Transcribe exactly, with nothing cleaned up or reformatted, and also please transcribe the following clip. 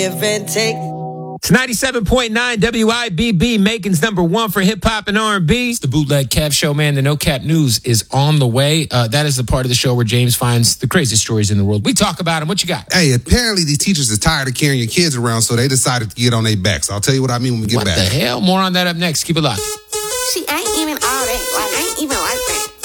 Give and take. It's ninety-seven point nine W I B B, Macon's number one for hip hop and R and B. It's the Bootleg Kev Show, man. The No Cap News is on the way. Uh, that is the part of the show where James finds the craziest stories in the world. We talk about them. What you got? Hey, apparently these teachers are tired of carrying your kids around, so they decided to get on their backs. I'll tell you what I mean when we get what back. What the hell? More on that up next. Keep it locked. She ain't even all that. Like, ain't even like that.